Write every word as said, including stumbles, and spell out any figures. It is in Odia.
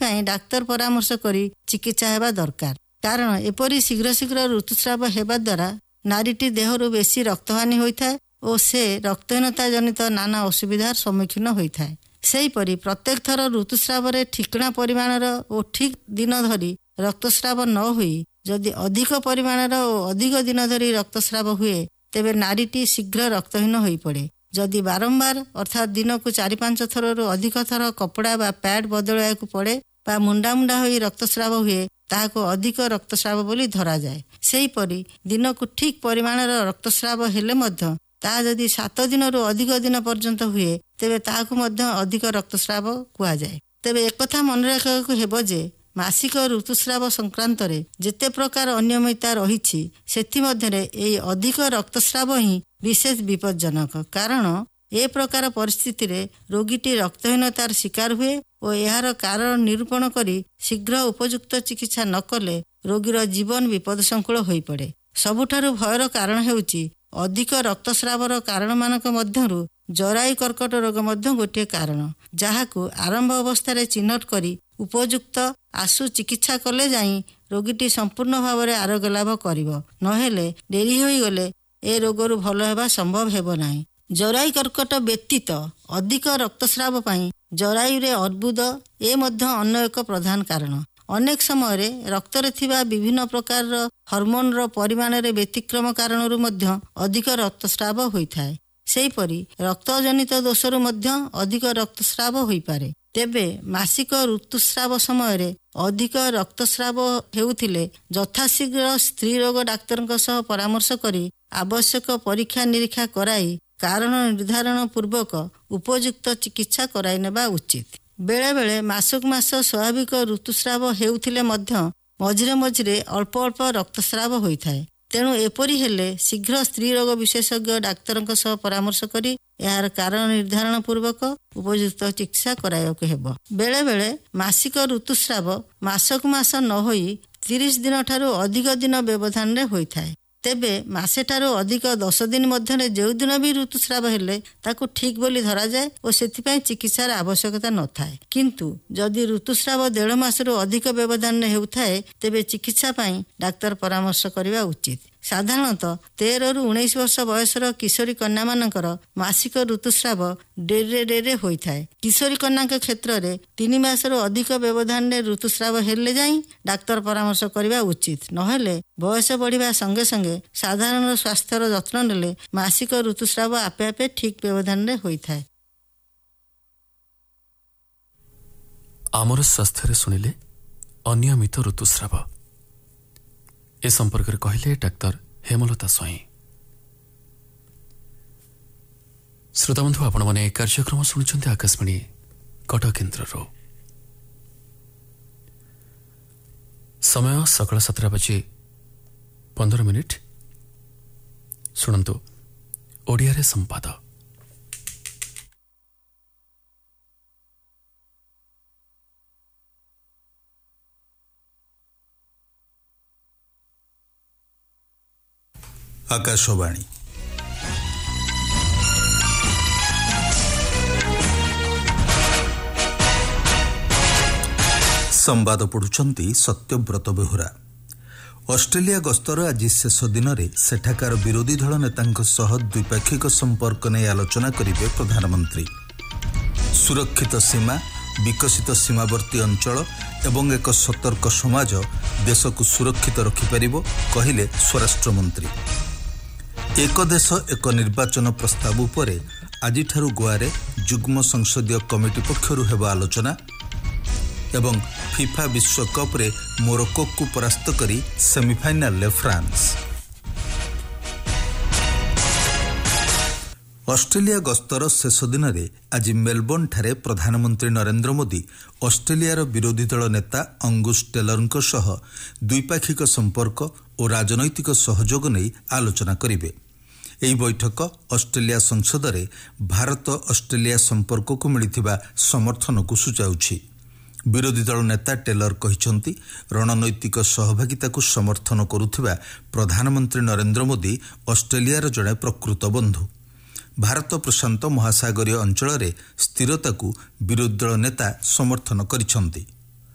ସେଥିପାଇଁ ଡାକ୍ତର ପରାମର୍ଶ କରି ଚିକିତ୍ସା ହେବା ଦରକାର। କାରଣ ଏପରି ଶୀଘ୍ର ଶୀଘ୍ର ଋତୁସ୍ରାବ ହେବା ଦ୍ୱାରା ନାରୀଟି ଦେହରୁ ବେଶୀ ରକ୍ତହାନି ହୋଇଥାଏ ଓ ସେ ରକ୍ତହୀନତା ଜନିତ ନାନା ଅସୁବିଧାର ସମ୍ମୁଖୀନ ହୋଇଥାଏ। ସେହିପରି ପ୍ରତ୍ୟେକ ଥର ଋତୁସ୍ରାବରେ ଠିକଣା ପରିମାଣର ଓ ଠିକ ଦିନ ଧରି ରକ୍ତସ୍ରାବ ନ ହୋଇ ଯଦି ଅଧିକ ପରିମାଣର ଓ ଅଧିକ ଦିନ ଧରି ରକ୍ତସ୍ରାବ ହୁଏ ତେବେ ନାରୀଟି ଶୀଘ୍ର ରକ୍ତହୀନ ହୋଇପଡ଼େ। ଯଦି ବାରମ୍ବାର ଅର୍ଥାତ୍ ଦିନକୁ ଚାରି ପାଞ୍ଚ ଥରରୁ ଅଧିକ ଥର କପଡ଼ା ବା ପ୍ୟାଡ୍ ବଦଳାଇବାକୁ ପଡ଼େ ବା ମୁଣ୍ଡା ମୁଣ୍ଡା ହୋଇ ରକ୍ତସ୍ରାବ ହୁଏ ତାହାକୁ ଅଧିକ ରକ୍ତସ୍ରାବ ବୋଲି ଧରାଯାଏ। ସେହିପରି ଦିନକୁ ଠିକ ପରିମାଣର ରକ୍ତସ୍ରାବ ହେଲେ ମଧ୍ୟ ତାହା ଯଦି ସାତ ଦିନରୁ ଅଧିକ ଦିନ ପର୍ଯ୍ୟନ୍ତ ହୁଏ ତେବେ ତାହାକୁ ମଧ୍ୟ ଅଧିକ ରକ୍ତସ୍ରାବ କୁହାଯାଏ। ତେବେ ଏକଥା ମନେ ରଖିବାକୁ ହେବ ଯେ ମାସିକ ଋତୁସ୍ରାବ ସଂକ୍ରାନ୍ତରେ ଯେତେ ପ୍ରକାର ଅନିୟମିତତା ରହିଛି ସେଥିମଧ୍ୟରେ ଏହି ଅଧିକ ରକ୍ତସ୍ରାବ ହିଁ ବିଶେଷ ବିପଜ୍ଜନକ। କାରଣ ଏ ପ୍ରକାର ପରିସ୍ଥିତିରେ ରୋଗୀଟି ରକ୍ତହୀନତାର ଶିକାର ହୁଏ ଓ ଏହାର କାରଣ ନିରୂପଣ କରି ଶୀଘ୍ର ଉପଯୁକ୍ତ ଚିକିତ୍ସା ନ କଲେ ରୋଗୀର ଜୀବନ ବିପଦସଂକୁଳ ହୋଇପଡ଼େ। ସବୁଠାରୁ ଭୟର କାରଣ ହେଉଛି ଅଧିକ ରକ୍ତସ୍ରାବର କାରଣମାନଙ୍କ ମଧ୍ୟରୁ ଜରାୟୁ କର୍କଟ ରୋଗ ମଧ୍ୟ ଗୋଟିଏ କାରଣ, ଯାହାକୁ ଆରମ୍ଭ ଅବସ୍ଥାରେ ଚିହ୍ନଟ କରି ଉପଯୁକ୍ତ ଆଶୁ ଚିକିତ୍ସା କଲେ ଯାଇ ରୋଗୀଟି ସମ୍ପୂର୍ଣ୍ଣ ଭାବରେ ଆରୋଗ୍ୟ ଲାଭ କରିବ। ନହେଲେ ଡେରି ହୋଇଗଲେ ଏ ରୋଗରୁ ଭଲ ହେବା ସମ୍ଭବ ହେବ ନାହିଁ। ଜରାୟୁ କର୍କଟ ବ୍ୟତୀତ ଅଧିକ ରକ୍ତସ୍ରାବ ପାଇଁ ଜରାୟୁରେ ଅର୍ବୁଦ ଏ ମଧ୍ୟ ଅନ୍ୟ ଏକ ପ୍ରଧାନ କାରଣ। ଅନେକ ସମୟରେ ରକ୍ତରେ ଥିବା ବିଭିନ୍ନ ପ୍ରକାରର ହରମୋନର ପରିମାଣରେ ବ୍ୟତିକ୍ରମ କାରଣରୁ ମଧ୍ୟ ଅଧିକ ରକ୍ତସ୍ରାବ ହୋଇଥାଏ। ସେହିପରି ରକ୍ତଜନିତ ଦୋଷରୁ ମଧ୍ୟ ଅଧିକ ରକ୍ତସ୍ରାବ ହୋଇପାରେ। ତେବେ ମାସିକ ଋତୁସ୍ରାବ ସମୟରେ ଅଧିକ ରକ୍ତସ୍ରାବ ହେଉଥିଲେ ଯଥାଶୀଘ୍ର ସ୍ତ୍ରୀ ରୋଗ ଡାକ୍ତରଙ୍କ ସହ ପରାମର୍ଶ କରି ଆବଶ୍ୟକ ପରୀକ୍ଷା ନିରୀକ୍ଷା କରାଇ କାରଣ ନିର୍ଦ୍ଧାରଣ ପୂର୍ବକ ଉପଯୁକ୍ତ ଚିକିତ୍ସା କରାଇ ନେବା ଉଚିତ। ବେଳେବେଳେ ମାସକୁ ମାସ ସ୍ୱାଭାବିକ ଋତୁସ୍ରାବ ହେଉଥିଲେ ମଧ୍ୟ ମଝିରେ ମଝିରେ ଅଳ୍ପ ଅଳ୍ପ ରକ୍ତସ୍ରାବ ହୋଇଥାଏ। ତେଣୁ ଏପରି ହେଲେ ଶୀଘ୍ର ସ୍ତ୍ରୀ ରୋଗ ବିଶେଷଜ୍ଞ ଡାକ୍ତରଙ୍କ ସହ ପରାମର୍ଶ କରି ଏହାର କାରଣ ନିର୍ଦ୍ଧାରଣ ପୂର୍ବକ ଉପଯୁକ୍ତ ଚିକିତ୍ସା କରାଇବାକୁ ହେବ। ବେଳେବେଳେ ମାସିକ ଋତୁସ୍ରାବ ମାସକୁ ମାସ ନ ହୋଇ ତିରିଶ ଦିନ ଠାରୁ ଅଧିକ ଦିନ ବ୍ୟବଧାନରେ ହୋଇଥାଏ। ତେବେ ମାସେଠାରୁ ଅଧିକ ଦଶ ଦିନ ମଧ୍ୟରେ ଯେଉଁଦିନ ବି ଋତୁସ୍ରାବ ହେଲେ ତାକୁ ଠିକ ବୋଲି ଧରାଯାଏ ଓ ସେଥିପାଇଁ ଚିକିତ୍ସାର ଆବଶ୍ୟକତା ନଥାଏ। କିନ୍ତୁ ଯଦି ଋତୁସ୍ରାବ ଦେଢ଼ ମାସରୁ ଅଧିକ ବ୍ୟବଧାନରେ ହେଉଥାଏ ତେବେ ଚିକିତ୍ସା ପାଇଁ ଡାକ୍ତର ପରାମର୍ଶ କରିବା ଉଚିତ। ସାଧାରଣତଃ ତେରରୁ ଉଣେଇଶ ବର୍ଷ ବୟସର କିଶୋରୀ କନ୍ୟାମାନଙ୍କର ମାସିକ ଋତୁସ୍ରାବ ଡେରିରେ ଡେରିରେ ହୋଇଥାଏ। କିଶୋରୀ କନ୍ୟାଙ୍କ କ୍ଷେତ୍ରରେ ତିନି ମାସରୁ ଅଧିକ ବ୍ୟବଧାନରେ ଋତୁସ୍ରାବ ହେଲେ ଯାଇ ଡାକ୍ତର ପରାମର୍ଶ କରିବା ଉଚିତ। ନହେଲେ ବୟସ ବଢ଼ିବା ସଙ୍ଗେ ସଙ୍ଗେ ସାଧାରଣ ସ୍ୱାସ୍ଥ୍ୟର ଯତ୍ନ ନେଲେ ମାସିକ ଋତୁସ୍ରାବ ଆପେ ଆପେ ଠିକ ବ୍ୟବଧାନରେ ହୋଇଥାଏ। ଆମର ସ୍ୱାସ୍ଥ୍ୟରେ ଶୁଣିଲେ ଅନିୟମିତ ଋତୁସ୍ରାବ ଏ ସମ୍ପର୍କରେ କହିଲେ ଡାକ୍ତର ହେମଲତା ସ୍ୱାଇଁ। ଶ୍ରୋତାବନ୍ଧୁ ଆପଣମାନେ ଏ କାର୍ଯ୍ୟକ୍ରମ ଶୁଣୁଛନ୍ତି ଆକାଶବାଣୀ କଟକ କେନ୍ଦ୍ରରୁ। ସମୟ ସକାଳ ସାତଟା ବାଜି ପନ୍ଦର ମିନିଟ୍। ଶୁଣନ୍ତୁ ଓଡ଼ିଆରେ ସମ୍ବାଦ। ଆକାଶବାଣୀ ସମ୍ବାଦ ପଢ଼ୁଛନ୍ତି ସତ୍ୟବ୍ରତ ବେହୁରା। ଅଷ୍ଟ୍ରେଲିଆ ଗସ୍ତର ଆଜି ଶେଷ ଦିନରେ ସେଠାକାର ବିରୋଧୀ ଦଳ ନେତାଙ୍କ ସହ ଦ୍ୱିପାକ୍ଷିକ ସମ୍ପର୍କ ନେଇ ଆଲୋଚନା କରିବେ ପ୍ରଧାନମନ୍ତ୍ରୀ। ସୁରକ୍ଷିତ ସୀମା, ବିକଶିତ ସୀମାବର୍ତ୍ତୀ ଅଞ୍ଚଳ ଏବଂ ଏକ ସତର୍କ ସମାଜ ଦେଶକୁ ସୁରକ୍ଷିତ ରଖିପାରିବ, କହିଲେ ସ୍ୱରାଷ୍ଟ୍ରମନ୍ତ୍ରୀ। ଏକ ଦେଶ ଏକ ନିର୍ବାଚନ ପ୍ରସ୍ତାବ ଉପରେ ଆଜିଠାରୁ ଗୋଆରେ ଯୁଗ୍ମ ସଂସଦୀୟ କମିଟି ପକ୍ଷରୁ ହେବ ଆଲୋଚନା ଏବଂ ଫିଫା ବିଶ୍ୱକପ୍ରେ ମୋରୋକୋକୁ ପରାସ୍ତ କରି ସେମିଫାଇନାଲରେ ଫ୍ରାନ୍ସ। ଅଷ୍ଟ୍ରେଲିଆ ଗସ୍ତର ଶେଷ ଦିନରେ ଆଜି ମେଲବୋର୍ଣ୍ଣଠାରେ ପ୍ରଧାନମନ୍ତ୍ରୀ ନରେନ୍ଦ୍ର ମୋଦି ଅଷ୍ଟ୍ରେଲିଆର ବିରୋଧୀ ଦଳ ନେତା ଅଙ୍ଗୁସ ଟେଲରଙ୍କ ସହ ଦ୍ୱିପାକ୍ଷିକ ସମ୍ପର୍କ ଓ ରାଜନୈତିକ ସହଯୋଗ ନେଇ ଆଲୋଚନା କରିବେ। ଏହି ବୈଠକ ଅଷ୍ଟ୍ରେଲିଆ ସଂସଦରେ ଭାରତ ଅଷ୍ଟ୍ରେଲିଆ ସମ୍ପର୍କକୁ ମିଳିଥିବା ସମର୍ଥନକୁ ସୂଚାଉଛି। ବିରୋଧୀ ଦଳ ନେତା ଟେଲର କହିଛନ୍ତି, ରଣନୈତିକ ସହଭାଗିତାକୁ ସମର୍ଥନ କରୁଥିବା ପ୍ରଧାନମନ୍ତ୍ରୀ ନରେନ୍ଦ୍ର ମୋଦି ଅଷ୍ଟ୍ରେଲିଆର ଜଣେ ପ୍ରକୃତ ବନ୍ଧୁ। ଭାରତ ପ୍ରଶାନ୍ତ ମହାସାଗରୀୟ ଅଞ୍ଚଳରେ ସ୍ଥିରତାକୁ ବିରୋଧୀ ଦଳ ନେତା ସମର୍ଥନ କରିଛନ୍ତି।